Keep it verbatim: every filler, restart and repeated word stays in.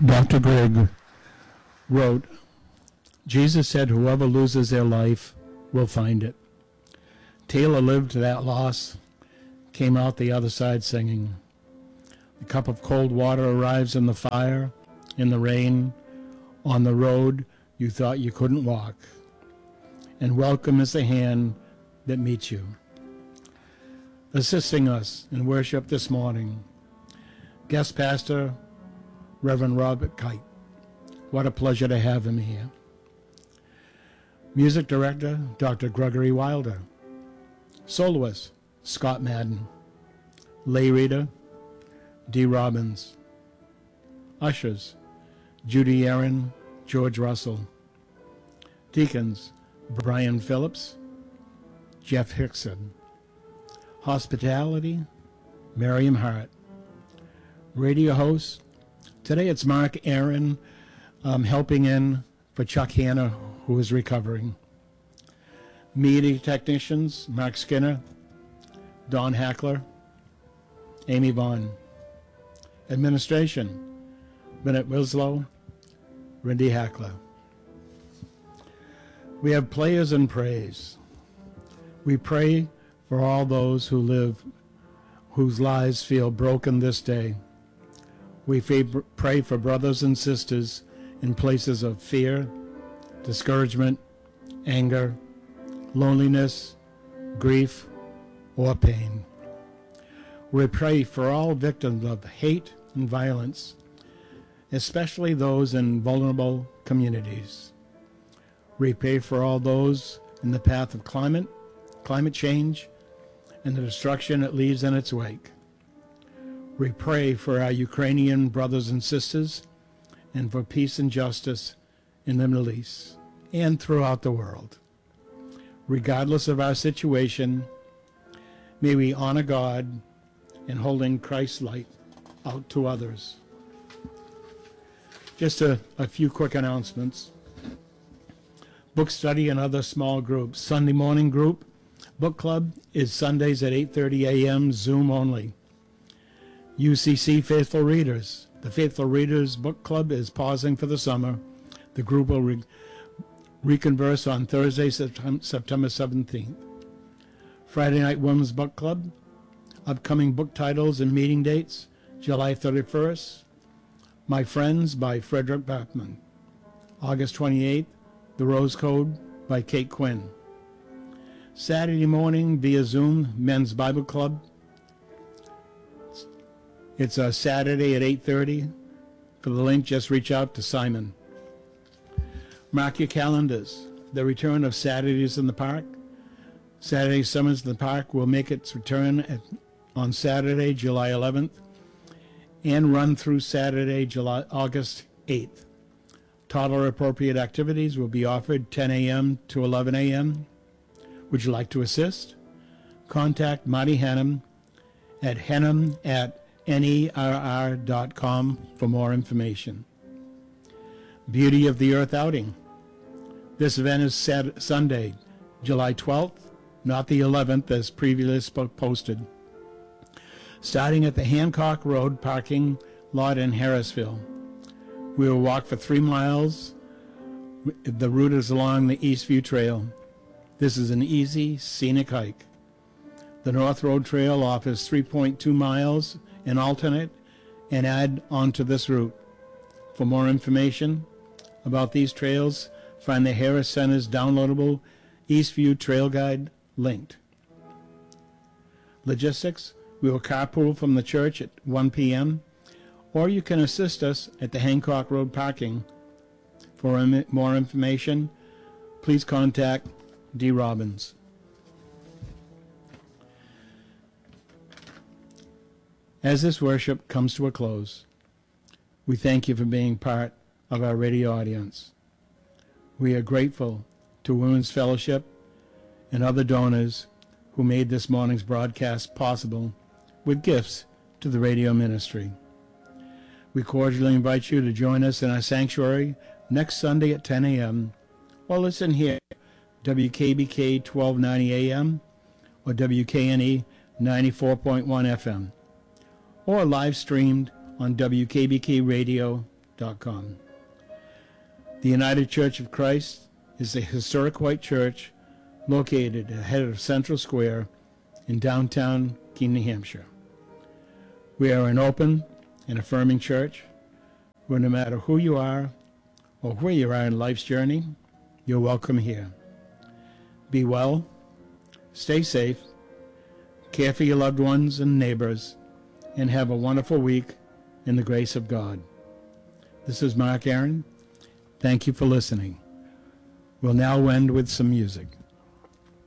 Doctor Grigg wrote, Jesus said whoever loses their life will find it. Taylor lived that loss, came out the other side singing. The cup of cold water arrives in the fire, in the rain, on the road you thought you couldn't walk. And welcome is the hand that meets you. Assisting us in worship this morning, guest pastor, Reverend Robert Kite. What a pleasure to have him here. Music director, Doctor Gregory Wilder. Soloist, Scott Madden. Lay reader, Dee Robbins. Ushers, Judy Aaron, George Russell. Deacons, Brian Phillips, Jeff Hickson. Hospitality, Miriam Hart. Radio hosts, today it's Mark Aaron um, helping in for Chuck Hanna, who is recovering. Media technicians, Mark Skinner, Don Hackler, Amy Vaughn. Administration, Bennett Winslow, Randy Hackler. We have players in praise. We pray for all those who live, whose lives feel broken this day. We pray for brothers and sisters in places of fear, discouragement, anger, loneliness, grief, or pain. We pray for all victims of hate and violence, especially those in vulnerable communities. We pray for all those in the path of climate, climate change, and the destruction it leaves in its wake. We pray for our Ukrainian brothers and sisters and for peace and justice in the Middle East and throughout the world. Regardless of our situation, may we honor God in holding Christ's light out to others. Just a, a few quick announcements. Book study and other small groups. Sunday morning group book club is Sundays at eight thirty a.m. Zoom only. U C C Faithful Readers. The Faithful Readers Book Club is pausing for the summer. The group will re- reconverse on Thursday, September seventeenth. Friday Night Women's Book Club. Upcoming book titles and meeting dates, July thirty-first, My Friends by Frederick Backman. August twenty-eighth, The Rose Code by Kate Quinn. Saturday morning via Zoom, Men's Bible Club. It's a Saturday at eight thirty. For the link, just reach out to Simon. Mark your calendars. The return of Saturdays in the Park. Saturday Summers in the Park will make its return at, on Saturday, July eleventh, and run through Saturday, July, August eighth. Toddler appropriate activities will be offered ten a.m. to eleven a.m. Would you like to assist? Contact Marty Hannum at hannum at nerr dot com for more information. Beauty of the Earth outing. This event is Saturday, Sunday, July twelfth, not the eleventh as previously posted. Starting at the Hancock Road parking lot in Harrisville. We will walk for three miles. The route is along the Eastview Trail. This is an easy, scenic hike. The North Road Trail offers three point two miles in alternate and add onto this route. For more information about these trails, find the Harris Center's downloadable Eastview Trail Guide linked. Logistics, we will carpool from the church at one p.m., or you can assist us at the Hancock Road parking. For more information, please contact Dee Robbins. As this worship comes to a close, we thank you for being part of our radio audience. We are grateful to Women's Fellowship and other donors who made this morning's broadcast possible with gifts to the radio ministry. We cordially invite you to join us in our sanctuary next Sunday at ten a.m. or listen here, W K B K twelve ninety A M or W K N E ninety-four point one F M, or live streamed on W K B K radio dot com. The United Church of Christ is a historic white church located ahead of Central Square in downtown Keene, New Hampshire. We are an open and affirming church where no matter who you are or where you are in life's journey, you're welcome here. Be well, stay safe, care for your loved ones and neighbors, and have a wonderful week in the grace of God. This is Mark Aaron. Thank you for listening. We'll now end with some music.